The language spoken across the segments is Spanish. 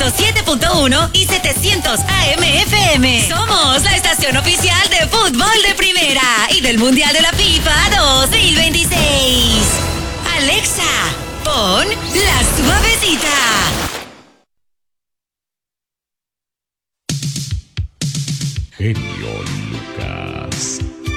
107.1 y 700 AM FM. Somos la estación oficial de fútbol de primera y del Mundial de la FIFA 2026. Alexa, pon La Suavecita. Genio Lucas.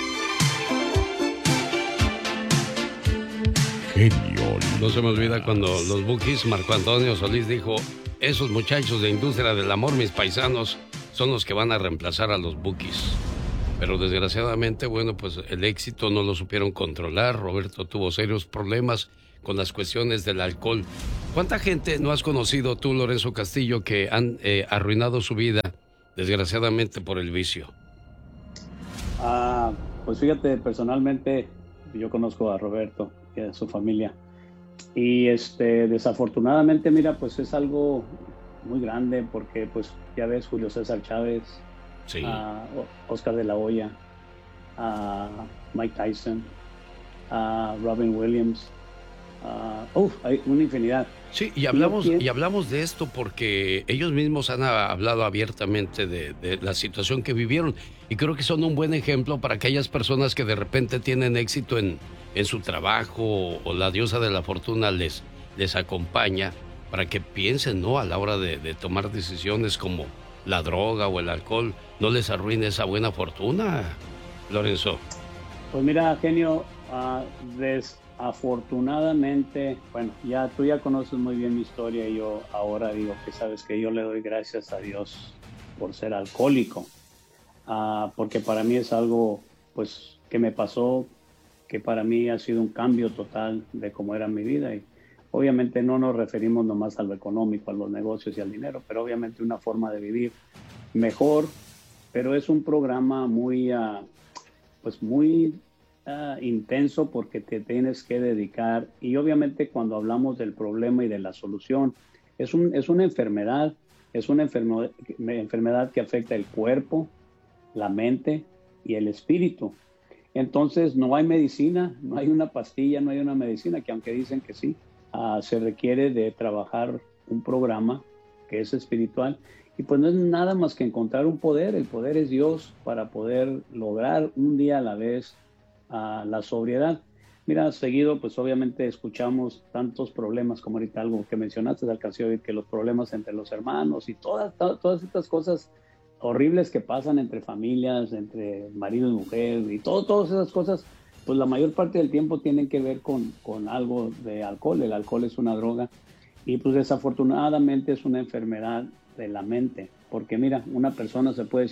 Genio. No se me olvida cuando los Bukis, Marco Antonio Solís dijo: esos muchachos de Industria del Amor, mis paisanos, son los que van a reemplazar a los Bukis. Pero desgraciadamente, bueno, pues el éxito no lo supieron controlar. Roberto tuvo serios problemas con las cuestiones del alcohol. ¿Cuánta gente no has conocido tú, Lorenzo Castillo, que han arruinado su vida, desgraciadamente, por el vicio? Pues fíjate, personalmente yo conozco a Roberto y a su familia. Y desafortunadamente, mira, pues es algo muy grande porque pues ya ves, Julio César Chávez, sí, Oscar de la Hoya, Mike Tyson, Robin Williams, hay una infinidad. Sí, y hablamos de esto porque ellos mismos han hablado abiertamente de la situación que vivieron, y creo que son un buen ejemplo para aquellas personas que de repente tienen éxito en su trabajo, o la diosa de la fortuna les acompaña, para que piensen, ¿no?, a la hora de tomar decisiones como la droga o el alcohol, no les arruine esa buena fortuna, Lorenzo. Pues mira, genio, desafortunadamente, bueno, tú ya conoces muy bien mi historia, y yo ahora digo que sabes que yo le doy gracias a Dios por ser alcohólico, porque para mí es algo, pues, que me pasó, que para mí ha sido un cambio total de cómo era mi vida. Y obviamente no nos referimos nomás a lo económico, a los negocios y al dinero, pero obviamente una forma de vivir mejor. Pero es un programa muy, intenso, porque te tienes que dedicar. Y obviamente cuando hablamos del problema y de la solución, es una enfermedad, enfermedad que afecta el cuerpo, la mente y el espíritu. Entonces no hay medicina, no hay una pastilla, no hay una medicina, que aunque dicen que sí, se requiere de trabajar un programa que es espiritual, y pues no es nada más que encontrar un poder. El poder es Dios, para poder lograr un día a la vez la sobriedad. Mira, seguido pues obviamente escuchamos tantos problemas, como ahorita algo que mencionaste, alcancé a oír que los problemas entre los hermanos y todas estas cosas horribles que pasan entre familias, entre marido y mujer, y todas esas cosas, pues la mayor parte del tiempo tienen que ver con algo de alcohol. El alcohol es una droga, y pues desafortunadamente es una enfermedad de la mente, porque mira, una persona,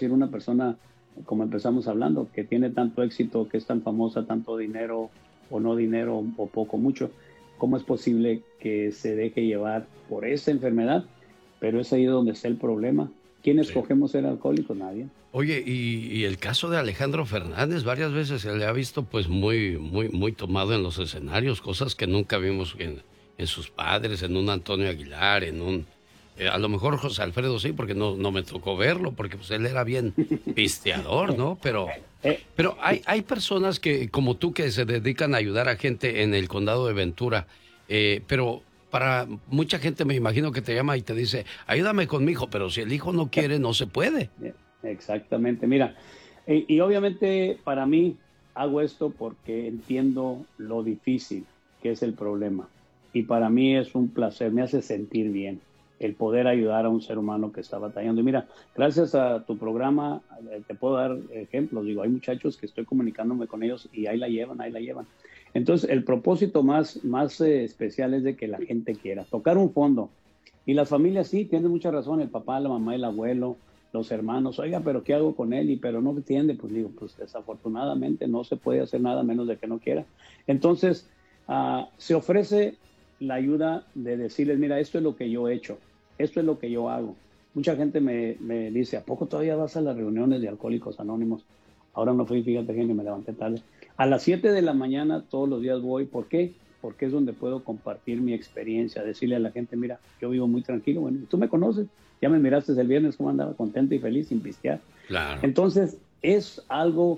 como empezamos hablando, que tiene tanto éxito, que es tan famosa, tanto dinero o no dinero, o poco, mucho, ¿cómo es posible que se deje llevar por esa enfermedad? Pero es ahí donde está el problema. ¿Quién escogemos ser alcohólicos? Nadie. Oye, y el caso de Alejandro Fernández, varias veces se le ha visto pues muy tomado en los escenarios, cosas que nunca vimos en sus padres, en un Antonio Aguilar, a lo mejor José Alfredo sí, porque no me tocó verlo, porque pues él era bien pisteador, ¿no? Pero hay personas que, como tú, que se dedican a ayudar a gente en el condado de Ventura, pero para mucha gente me imagino que te llama y te dice, ayúdame con mi hijo, pero si el hijo no quiere, no se puede. Exactamente, mira, y obviamente para mí hago esto porque entiendo lo difícil que es el problema, y para mí es un placer, me hace sentir bien el poder ayudar a un ser humano que está batallando. Y mira, gracias a tu programa te puedo dar ejemplos. Digo, hay muchachos que estoy comunicándome con ellos y ahí la llevan. Entonces, el propósito más especial es de que la gente quiera tocar un fondo. Y las familias sí tienen mucha razón, el papá, la mamá, el abuelo, los hermanos, oiga, pero ¿qué hago con él? Pero no entiende. Pues digo, pues desafortunadamente no se puede hacer nada menos de que no quiera. Entonces, se ofrece la ayuda de decirles, mira, esto es lo que yo he hecho, esto es lo que yo hago. Mucha gente me dice, ¿a poco todavía vas a las reuniones de Alcohólicos Anónimos? Ahora no fui, fíjate, genio, me levanté tarde. A las 7 de la mañana todos los días voy. ¿Por qué? Porque es donde puedo compartir mi experiencia, decirle a la gente, mira, yo vivo muy tranquilo. Bueno, tú me conoces, ya me miraste el viernes cómo andaba, contento y feliz, sin pistear. Claro. Entonces, es algo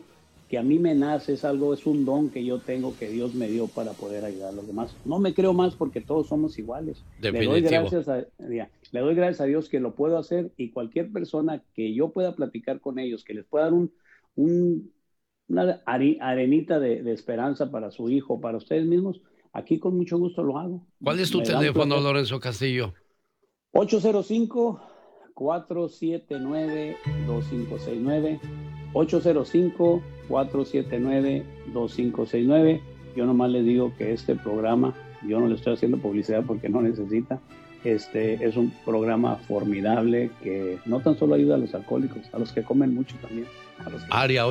que a mí me nace, es un don que yo tengo, que Dios me dio para poder ayudar a los demás. No me creo más porque todos somos iguales. Definitivo. Le doy gracias a Dios que lo puedo hacer, y cualquier persona que yo pueda platicar con ellos, que les pueda dar una arenita de esperanza para su hijo, para ustedes mismos, aquí con mucho gusto lo hago. ¿Cuál es tu teléfono, Lorenzo Castillo? 805-479-2569. 805-479-2569. Yo nomás les digo que este programa, yo no le estoy haciendo publicidad porque no necesita. Es un programa formidable que no tan solo ayuda a los alcohólicos, a los que comen mucho también. Área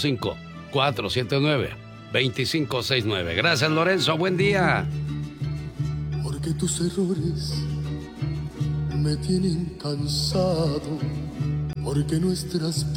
805-479-2569. Gracias, Lorenzo. Buen día. Porque tus errores me tienen cansado, porque nuestras